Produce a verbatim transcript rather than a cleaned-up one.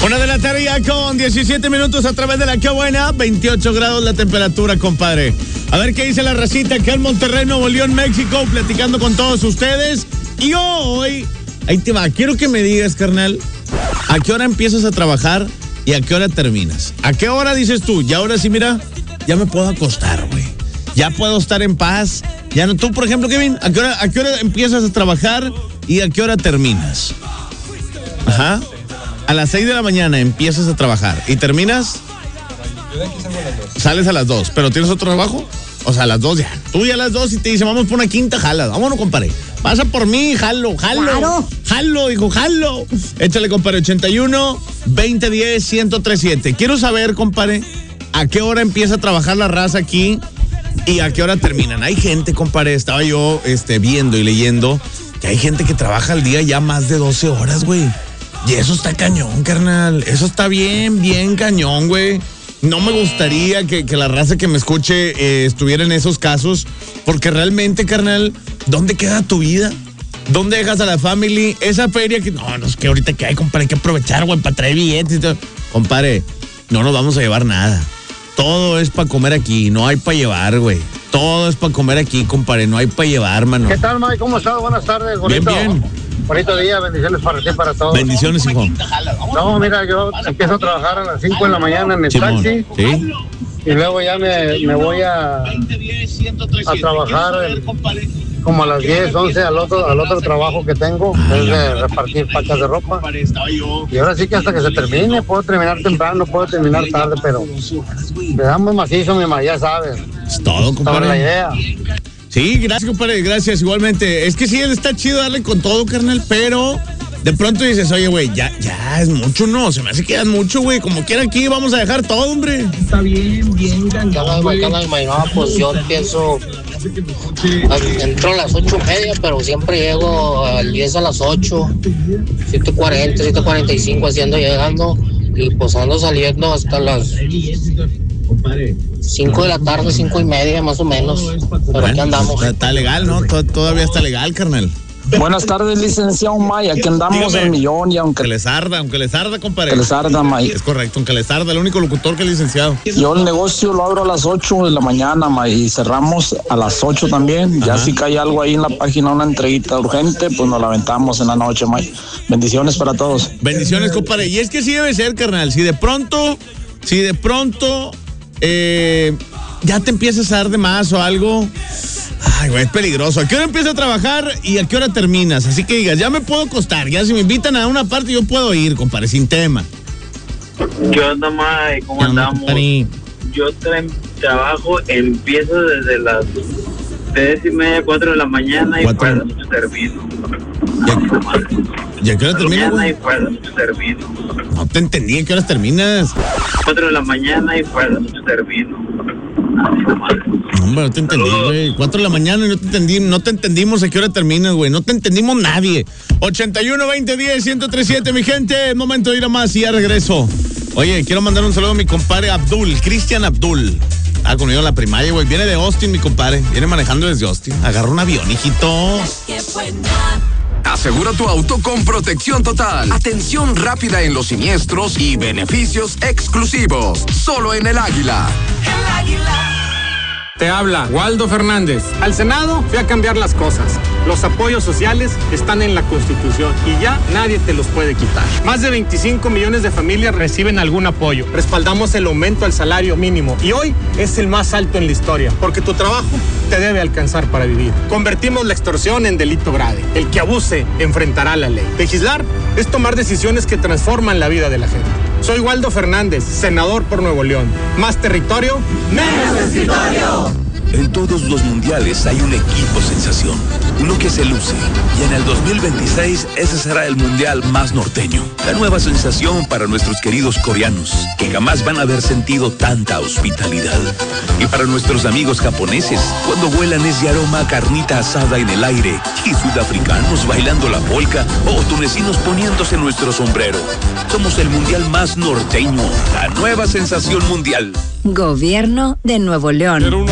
Una de la tarde ya con diecisiete minutos a través de la Que Buena, veintiocho grados la temperatura, compadre. A ver qué dice la racita acá en Monterrey, Nuevo León, México, platicando con todos ustedes. Y hoy, ahí te va, quiero que me digas, carnal, ¿a qué hora empiezas a trabajar y a qué hora terminas? ¿A qué hora dices tú? Y ahora sí, mira, ya me puedo acostar, güey. Ya puedo estar en paz. Ya no, tú, por ejemplo, Kevin, ¿a qué hora, a qué hora empiezas a trabajar y a qué hora terminas? Ajá. A las seis de la mañana empiezas a trabajar y terminas. Yo de aquí salgo a las dos. Sales a las dos, pero ¿tienes otro trabajo? O sea, a las dos ya. Tú ya a las dos y te dice, vamos por una quinta, jala. Vámonos, compadre. Pasa por mí, jalo, jalo. Claro. Jalo, hijo, jalo. Échale, compadre, ochenta y uno, veinte diez, ciento tres siete. Quiero saber, compadre, a qué hora empieza a trabajar la raza aquí y a qué hora terminan. Hay gente, compadre, estaba yo este, viendo y leyendo que hay gente que trabaja al día ya más de doce horas, güey. Y eso está cañón, carnal. Eso está bien, bien cañón, güey. No me gustaría que, que la raza que me escuche eh, estuviera en esos casos, porque realmente, carnal, ¿dónde queda tu vida? ¿Dónde dejas a la family? Esa feria que... No, no es que ahorita que hay, compadre, hay que aprovechar, güey, para traer billetes y todo. Compadre, no nos vamos a llevar nada. Todo es para comer aquí, no hay para llevar, güey. Todo es para comer aquí, compadre, no hay para llevar, mano. ¿Qué tal, Mike? ¿Cómo estás? Buenas tardes, bonito. Bien, bien. Bonito día, bendiciones para ti, para todos. Bendiciones, hijo. No, mira, yo empiezo a trabajar a las cinco de la mañana en el Simón, taxi. ¿sí? Y luego ya me, me voy a, a trabajar el, como a las diez, once al otro, al otro trabajo que tengo, que es de repartir pacas de ropa. Y ahora sí que hasta que se termine, puedo terminar temprano, puedo terminar tarde, pero le damos macizo, mi ma, ya sabes. Es todo, Sobre compadre. la idea. Sí, gracias, compadre, gracias, igualmente. Es que sí, está chido darle con todo, carnal, pero de pronto dices, oye, güey, ya, ya es mucho, ¿no? Se me hace que es mucho, güey. Como quiera aquí, vamos a dejar todo, hombre. Está bien, bien, Canal, canal, no, pues yo empiezo, entro a las ocho y media, pero siempre llego al diez a las ocho, siete cuarenta, siete cuarenta y cinco haciendo, llegando, y pues ando saliendo hasta las cinco de la tarde, cinco y media más o menos, pero aquí andamos. Está, está legal, ¿no? Tod- Todavía está legal, carnal. Buenas tardes, licenciado May. Aquí andamos Dígame. el millón y aunque Que les arda, aunque les arda, compadre. que les arda, May. Es correcto, aunque les arda, el único locutor que es licenciado. Yo el negocio lo abro a las ocho de la mañana, May, y cerramos a las ocho también. Ya Ajá. si cae algo ahí en la página, una entreguita urgente, pues nos la aventamos en la noche, May. Bendiciones para todos. Bendiciones, compadre. Y es que sí debe ser, carnal. Si de pronto, si de pronto eh, ya te empiezas a dar de más o algo, ay, güey, es peligroso. ¿A qué hora empiezas a trabajar y a qué hora terminas? Así que digas, ya me puedo acostar. Ya si me invitan a una parte, yo puedo ir, compadre, sin tema. ¿Qué onda, Mike? ¿Cómo ¿Qué onda, andamos? compadre? Yo tra- trabajo, empiezo desde las tres y media, cuatro de la mañana y Cuatro. para las ocho termino. ¿Y a qué hora terminas, Mañana y güey? para las ocho termino. No te entendí, ¿a qué horas terminas? Cuatro de la mañana y para las ocho termino. Así nomás. No, hombre, no te entendí, güey. Cuatro de la mañana y no te entendí, no te entendimos a qué hora terminas, güey. No te entendimos nadie. ochenta y uno, veinte, diez, ciento tres siete, mi gente. Es momento de ir a más y ya regreso. Oye, quiero mandar un saludo a mi compadre Abdul, Cristian Abdul. Ah, conmigo en la primaria, güey. Viene de Austin, mi compadre. Viene manejando desde Austin. Agarra un avión, hijito. Asegura tu auto con protección total, atención rápida en los siniestros y beneficios exclusivos. Solo en El Águila. Te habla Waldo Fernández. Al Senado fui a cambiar las cosas. Los apoyos sociales están en la Constitución y ya nadie te los puede quitar. Más de veinticinco millones de familias reciben algún apoyo. Respaldamos el aumento al salario mínimo y hoy es el más alto en la historia, porque tu trabajo te debe alcanzar para vivir. Convertimos la extorsión en delito grave. El que abuse enfrentará la ley. Legislar es tomar decisiones que transforman la vida de la gente. Soy Waldo Fernández, senador por Nuevo León. Más territorio, menos escritorio. En todos los mundiales hay un equipo sensación, uno que se luce. Y en el dos mil veintiséis ese será el mundial más norteño. La nueva sensación para nuestros queridos coreanos, que jamás van a haber sentido tanta hospitalidad. Y para nuestros amigos japoneses, cuando vuelan ese aroma a carnita asada en el aire. Y sudafricanos bailando la polka o tunecinos poniéndose nuestro sombrero. Somos el mundial más norteño, la nueva sensación mundial. Gobierno de Nuevo León.